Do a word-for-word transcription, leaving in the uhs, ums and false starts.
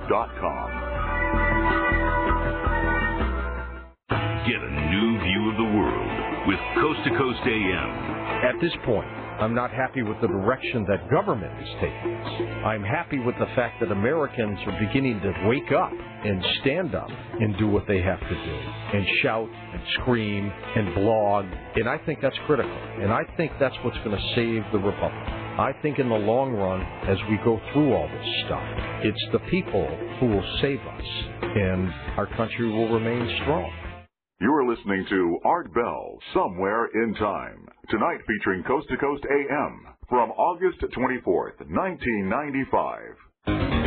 dot com. Get a new view of the world with Coast to Coast A M. At this point, I'm not happy with the direction that government is taking us. I'm happy with the fact that Americans are beginning to wake up and stand up and do what they have to do, and shout and scream and blog, and I think that's critical, and I think that's what's going to save the Republic. I think in the long run, as we go through all this stuff, it's the people who will save us, and our country will remain strong. You're listening to Art Bell, Somewhere in Time, tonight featuring Coast to Coast A M from August twenty-fourth, nineteen ninety-five.